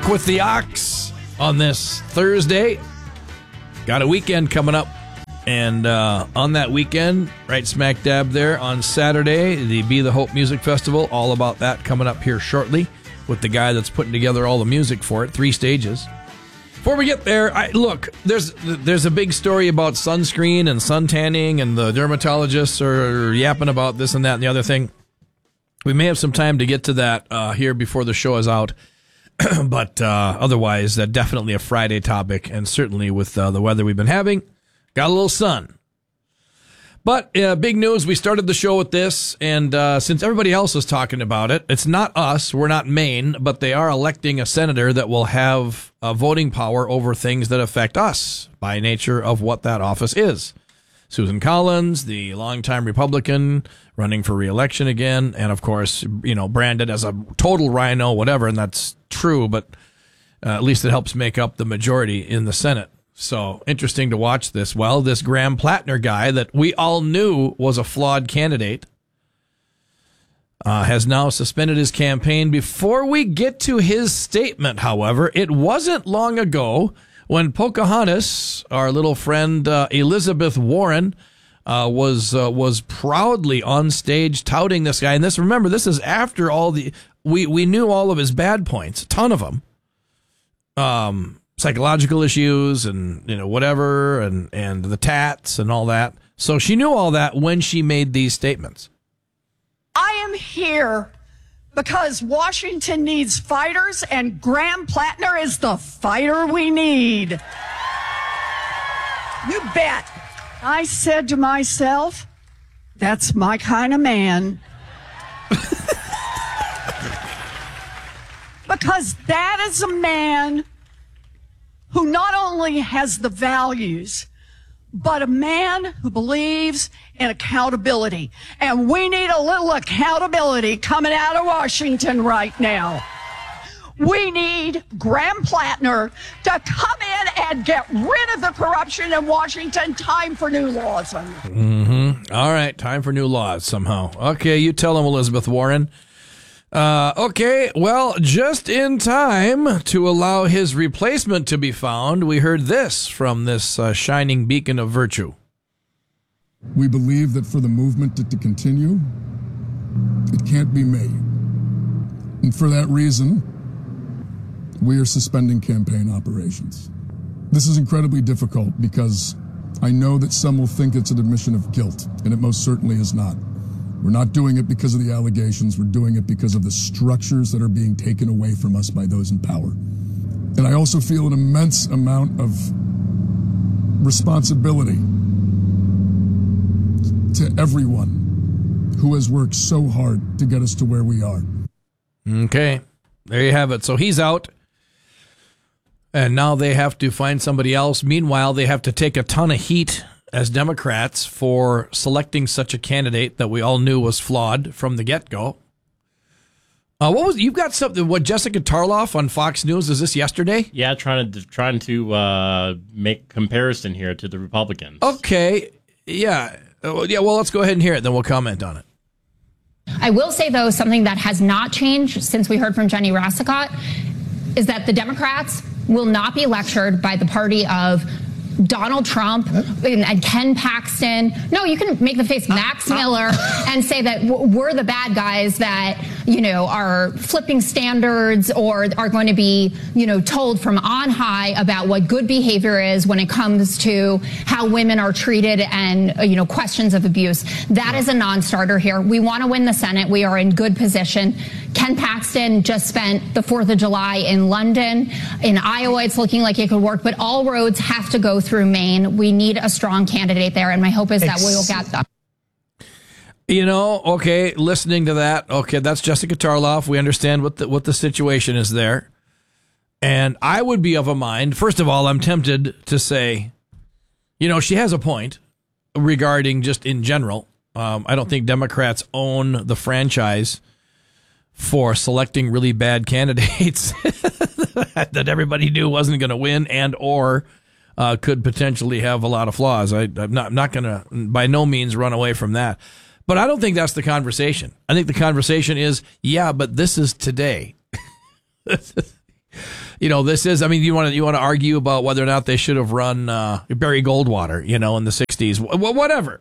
Walk with the Ox on this Thursday. Got a weekend coming up. And on that weekend, right smack dab there on Saturday, the Be the Hope Music Festival. All about that coming up here shortly with the guy that's putting together all the music for it. 3 stages. Before we get there, look, there's a big story about sunscreen and sun tanning, and the dermatologists are yapping about this and that and the other thing. We may have some time to get to that here before the show is out. But otherwise, definitely a Friday topic, and certainly with the weather we've been having, got a little sun. But big news, we started the show with this, and since everybody else is talking about it, it's not us, we're not Maine, but they are electing a senator that will have voting power over things that affect us by nature of what that office is. Susan Collins, the longtime Republican, running for re-election again, and of course, branded as a total rhino, whatever, and that's true, but at least it helps make up the majority in the Senate. So, interesting to watch this. Well, this Graham Plattner guy that we all knew was a flawed candidate has now suspended his campaign. Before we get to his statement, however, it wasn't long ago when Pocahontas, our little friend Elizabeth Warren, was proudly on stage touting this guy. And remember, this is after all we knew all of his bad points, a ton of them. Psychological issues and whatever and the tats and all that. So she knew all that when she made these statements. I am here because Washington needs fighters, and Graham Plattner is the fighter we need. You bet. I said to myself, that's my kind of man. Because that is a man who not only has the values, but a man who believes in accountability. And we need a little accountability coming out of Washington right now. We need Graham Plattner to come in and get rid of the corruption in Washington. Time for new laws. All right, time for new laws somehow. Okay, you tell him, Elizabeth Warren. Okay, well, just in time to allow his replacement to be found, we heard this from this shining beacon of virtue. We believe that for the movement to continue, it can't be made. And for that reason, we are suspending campaign operations. This is incredibly difficult because I know that some will think it's an admission of guilt, and it most certainly is not. We're not doing it because of the allegations. We're doing it because of the structures that are being taken away from us by those in power. And I also feel an immense amount of responsibility to everyone who has worked so hard to get us to where we are. Okay, there you have it. So he's out, and now they have to find somebody else. Meanwhile, they have to take a ton of heat as Democrats for selecting such a candidate that we all knew was flawed from the get-go. You've got something? What, Jessica Tarloff on Fox News? Is this yesterday? Yeah, trying to make comparison here to the Republicans. Okay, yeah. Well, let's go ahead and hear it, then we'll comment on it. I will say, though, something that has not changed since we heard from Jenny Rassicot is that the Democrats will not be lectured by the party of Donald Trump and Ken Paxton. No, you can make the face Max Miller and say that we're the bad guys that, are flipping standards or are going to be, told from on high about what good behavior is when it comes to how women are treated and, questions of abuse. That is a non-starter here. We want to win the Senate. We are in good position. Ken Paxton just spent the 4th of July in London. In Iowa, it's looking like it could work, but all roads have to go through Maine. We need a strong candidate there, and my hope is that we'll get them. Okay, listening to that, okay, that's Jessica Tarloff. We understand what the situation is there. And I would be of a mind, first of all, I'm tempted to say, she has a point regarding just in general. I don't think Democrats own the franchise for selecting really bad candidates that everybody knew wasn't going to win and or could potentially have a lot of flaws. I'm not going to by no means run away from that. But I don't think that's the conversation. I think the conversation is, yeah, but this is today. this is, you want to argue about whether or not they should have run Barry Goldwater, in the 60s, whatever.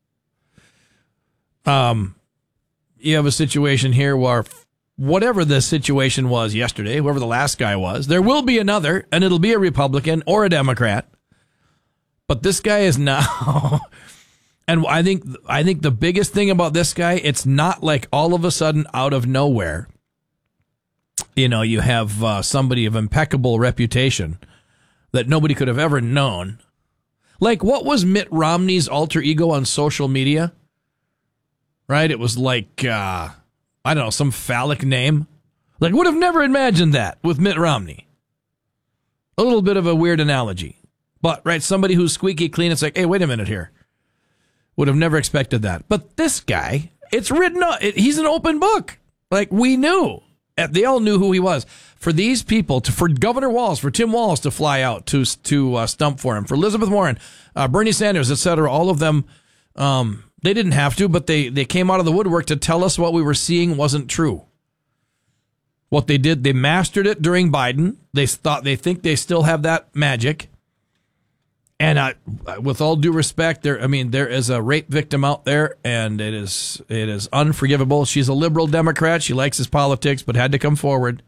You have a situation here where whatever the situation was yesterday, whoever the last guy was, there will be another, and it'll be a Republican or a Democrat. But this guy is now, and I think the biggest thing about this guy, it's not like all of a sudden out of nowhere, you have somebody of impeccable reputation that nobody could have ever known. Like, what was Mitt Romney's alter ego on social media? Right? It was like, I don't know, some phallic name. Like, would have never imagined that with Mitt Romney. A little bit of a weird analogy. But, right, somebody who's squeaky clean, it's like, hey, wait a minute here. Would have never expected that. But this guy, it's written up. He's an open book. Like, we knew. They all knew who he was. For these people, for Governor Walz, for Tim Walz to fly out to stump for him, for Elizabeth Warren, Bernie Sanders, etc., all of them, they didn't have to, but they came out of the woodwork to tell us what we were seeing wasn't true. What they did, they mastered it during Biden. They think they still have that magic. And with all due respect, there is a rape victim out there, and it is unforgivable. She's a liberal Democrat. She likes his politics, but had to come forward.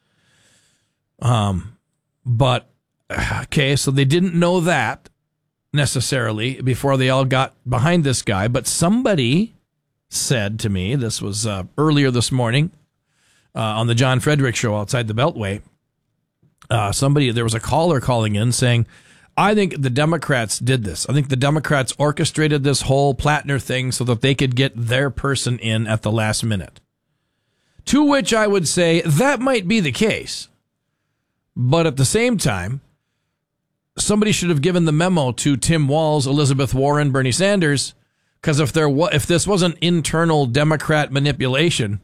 But okay, so they didn't know that necessarily before they all got behind this guy. But somebody said to me, this was earlier this morning on the John Frederick show outside the Beltway. There was a caller calling in saying, I think the Democrats did this. I think the Democrats orchestrated this whole Plattner thing so that they could get their person in at the last minute. To which I would say that might be the case. But at the same time, somebody should have given the memo to Tim Walz, Elizabeth Warren, Bernie Sanders, because if this wasn't internal Democrat manipulation,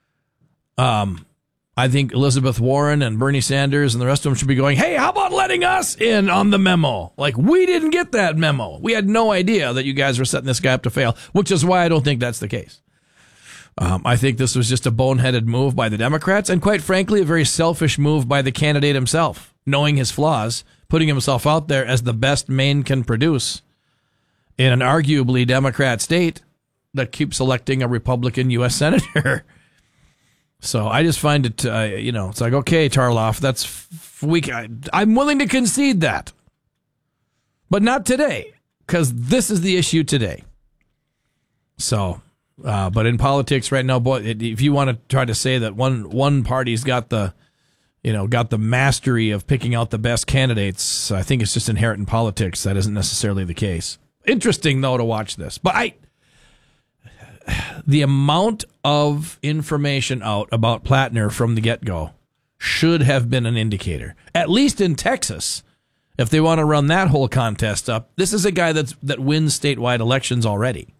I think Elizabeth Warren and Bernie Sanders and the rest of them should be going, hey, how about letting us in on the memo? Like, we didn't get that memo. We had no idea that you guys were setting this guy up to fail, which is why I don't think that's the case. I think this was just a boneheaded move by the Democrats, and quite frankly, a very selfish move by the candidate himself, knowing his flaws, putting himself out there as the best Maine can produce in an arguably Democrat state that keeps electing a Republican U.S. senator. So I just find it, it's like, okay, Tarloff, that's weak. I'm willing to concede that. But not today, because this is the issue today. So, but in politics right now, boy, if you want to try to say that one party's got the mastery of picking out the best candidates, I think it's just inherent in politics. That isn't necessarily the case. Interesting, though, to watch this. But the amount of information out about Plattner from the get-go should have been an indicator. At least in Texas, if they want to run that whole contest up, this is a guy that wins statewide elections already.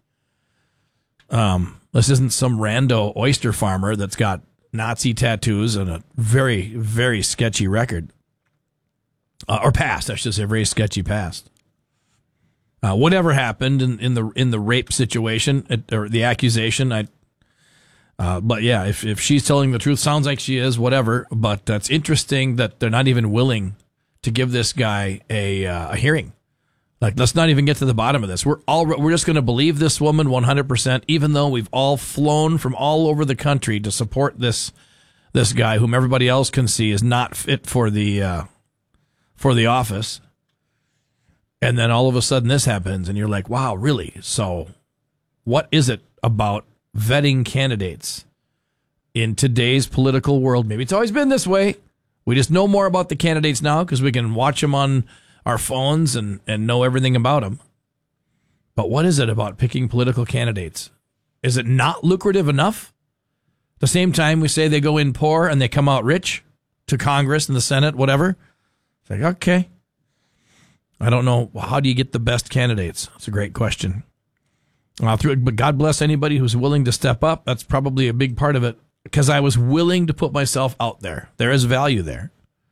This isn't some rando oyster farmer that's got Nazi tattoos and a very, very sketchy record. Or past, I should say, very sketchy past. Whatever happened in the rape situation or the accusation, but yeah, if she's telling the truth, sounds like she is. Whatever, but that's interesting that they're not even willing to give this guy a hearing. Like, let's not even get to the bottom of this. We're just going to believe this woman 100%, even though we've all flown from all over the country to support this guy, whom everybody else can see is not fit for the office. And then all of a sudden this happens, and you're like, wow, really? So what is it about vetting candidates in today's political world? Maybe it's always been this way. We just know more about the candidates now because we can watch them on our phones and know everything about them. But what is it about picking political candidates? Is it not lucrative enough? At the same time, we say they go in poor and they come out rich to Congress and the Senate, whatever. It's like, okay. I don't know. How do you get the best candidates? That's a great question. But God bless anybody who's willing to step up. That's probably a big part of it, because I was willing to put myself out there. There is value there.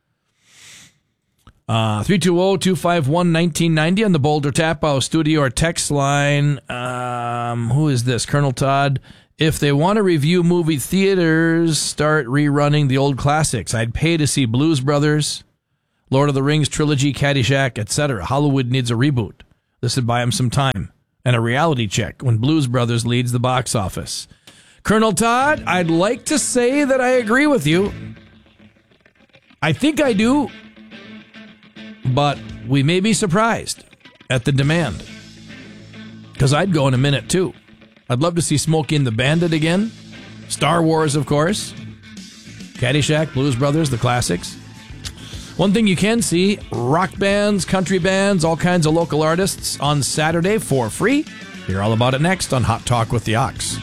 320-251-1990 on the Boulder Tap House studio or text line. Who is this? Colonel Todd If they want to review movie theaters, start rerunning the old classics. I'd pay to see Blues Brothers, Lord of the Rings trilogy, Caddyshack, etc. Hollywood needs a reboot. This would buy them some time and a reality check when Blues Brothers leads the box office. Colonel Todd, I'd like to say that I agree with you. I think I do, but we may be surprised at the demand. Because I'd go in a minute, too. I'd love to see Smokey and the Bandit again. Star Wars, of course. Caddyshack, Blues Brothers, the classics. One thing you can see, rock bands, country bands, all kinds of local artists on Saturday for free. Hear all about it next on Hot Talk with the Ox.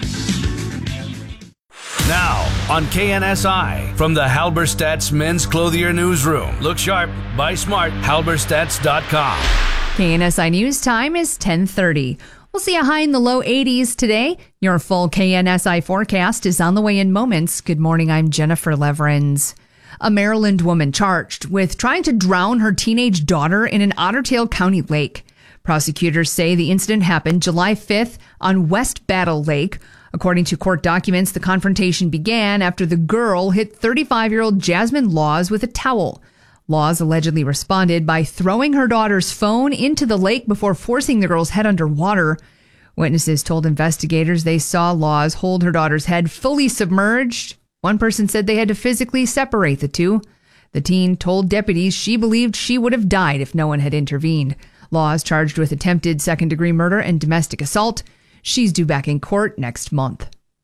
Now on KNSI from the Halberstadt's Men's Clothier Newsroom. Look sharp, buy smart, halberstadts.com. KNSI News time is 10:30. We'll see a high in the low 80s today. Your full KNSI forecast is on the way in moments. Good morning, I'm Jennifer Leverins. A Maryland woman charged with trying to drown her teenage daughter in an Otter Tail County lake. Prosecutors say the incident happened July 5th on West Battle Lake. According to court documents, the confrontation began after the girl hit 35-year-old Jasmine Laws with a towel. Laws allegedly responded by throwing her daughter's phone into the lake before forcing the girl's head underwater. Witnesses told investigators they saw Laws hold her daughter's head fully submerged. One person said they had to physically separate the two. The teen told deputies she believed she would have died if no one had intervened. Laws charged with attempted second-degree murder and domestic assault. She's due back in court next month.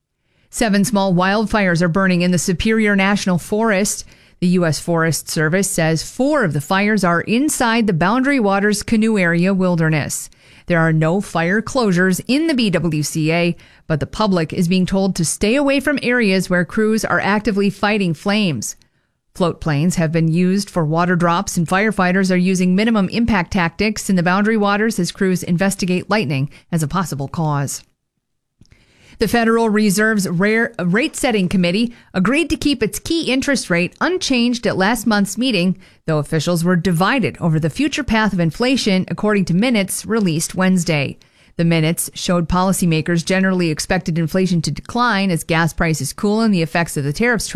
7 small wildfires are burning in the Superior National Forest. The U.S. Forest Service says 4 of the fires are inside the Boundary Waters Canoe Area Wilderness. There are no fire closures in the BWCA, but the public is being told to stay away from areas where crews are actively fighting flames. Float planes have been used for water drops, and firefighters are using minimum impact tactics in the Boundary Waters as crews investigate lightning as a possible cause. The Federal Reserve's rate-setting committee agreed to keep its key interest rate unchanged at last month's meeting, though officials were divided over the future path of inflation, according to minutes released Wednesday. The minutes showed policymakers generally expected inflation to decline as gas prices cool and the effects of the tariffs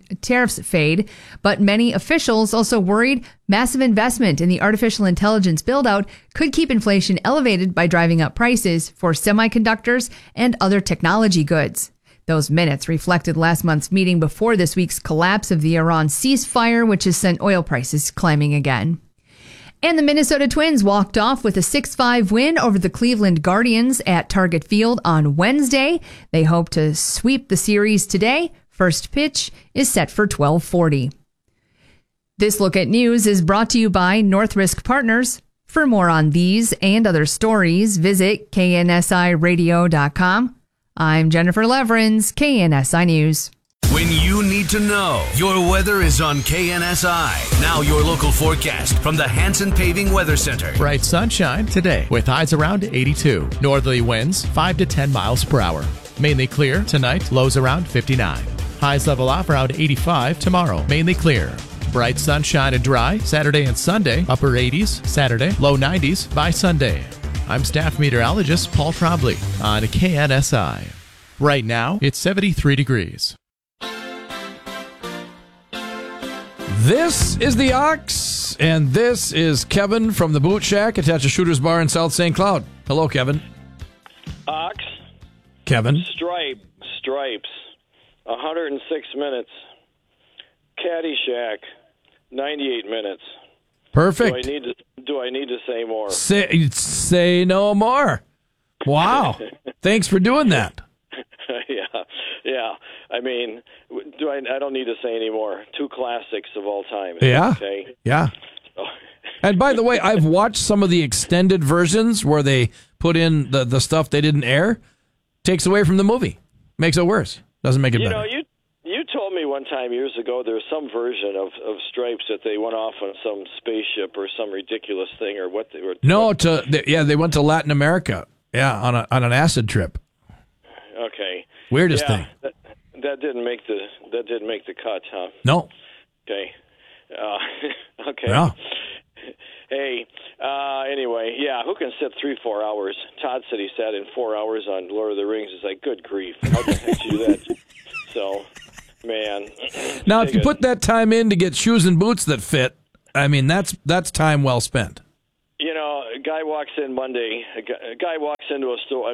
fade, but many officials also worried massive investment in the artificial intelligence build-out could keep inflation elevated by driving up prices for semiconductors and other technology goods. Those minutes reflected last month's meeting before this week's collapse of the Iran ceasefire, which has sent oil prices climbing again. And the Minnesota Twins walked off with a 6-5 win over the Cleveland Guardians at Target Field on Wednesday. They hope to sweep the series today. First pitch is set for 12:40. This Look at News is brought to you by North Risk Partners. For more on these and other stories, visit KNSIRadio.com. I'm Jennifer Leverins, KNSI News. When you need to know, your weather is on KNSI. Now your local forecast from the Hanson Paving Weather Center. Bright sunshine today with highs around 82. Northerly winds 5 to 10 miles per hour. Mainly clear tonight, lows around 59. Highs level off around 85 tomorrow. Mainly clear. Bright sunshine and dry Saturday and Sunday. Upper 80s Saturday, low 90s by Sunday. I'm staff meteorologist Paul Trombley on KNSI. Right now, it's 73 degrees. This is the Ox, and this is Kevin from the Boot Shack at Tatcha Shooters Bar in South St. Cloud. Hello, Kevin. Ox. Kevin. Stripes. 106 minutes. Caddyshack. 98 minutes. Perfect. Do I need to say more? Say no more. Wow. Thanks for doing that. Yeah. I mean, I don't need to say any more. 2 classics of all time. Yeah. Okay. Yeah. And by the way, I've watched some of the extended versions where they put in the stuff they didn't air. Takes away from the movie. Makes it worse. Doesn't make it better. You told me one time years ago there was some version of Stripes that they went off on some spaceship or some ridiculous thing or what they were. No, they went to Latin America. Yeah, on an acid trip. Okay. Weirdest thing. That didn't make the cut, huh? No. Okay. Okay. Yeah. Hey, anyway, yeah, who can sit 3-4 hours? Todd said he sat in 4 hours on Lord of the Rings. It's like, good grief. How the heck do you do that? So, man. Now, if you put that time in to get shoes and boots that fit, I mean, that's time well spent. You know, a guy walks in Monday. A guy walks into a store.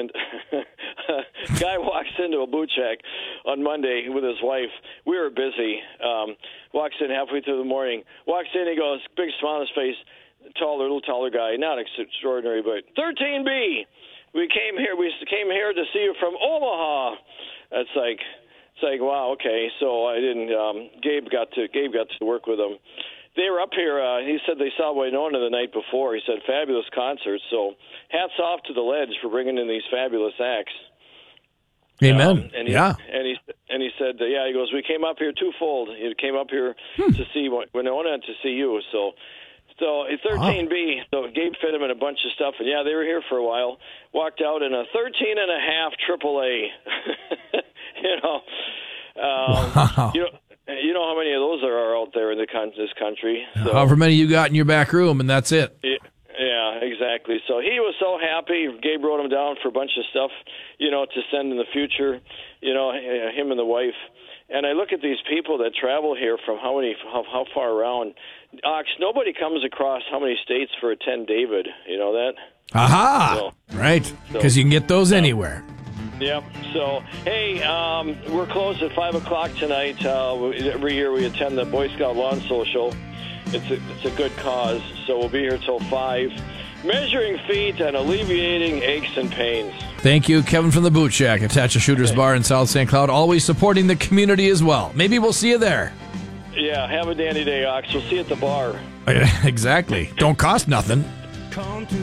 Guy walks into a boot shack on Monday with his wife. We were busy. Walks in halfway through the morning. Walks in, he goes, big smile on his face. Little taller guy, not extraordinary, but 13B. We came here to see you from Omaha. It's like wow, okay. So I didn't. Gabe got to work with them. They were up here. He said they saw Winona the night before. He said fabulous concert. So hats off to the Ledge for bringing in these fabulous acts. Amen. And he said, he goes, we came up here twofold. He came up here to see Winona and to see you. So 13B. So Gabe fit him in a bunch of stuff, and they were here for a while. Walked out in a 13.5 AAA. Wow. You know how many of those there are out there in this country. So, however many you got in your back room, and that's it. Yeah, exactly. So he was so happy. Gabe wrote him down for a bunch of stuff, to send in the future, him and the wife. And I look at these people that travel here from how far around. Ox, nobody comes across how many states for a 10 David. You know that? Aha! Right, because you can get those anywhere. Yep. So, hey, we're closed at 5 o'clock tonight. Every year we attend the Boy Scout Lawn Social. It's a good cause, so we'll be here till 5, measuring feet and alleviating aches and pains. Thank you, Kevin from the Boot Shack, Attach Shooters Bar in South St. Cloud, always supporting the community as well. Maybe we'll see you there. Yeah, have a dandy day, Ox. We'll see you at the bar. Exactly. Don't cost nothing.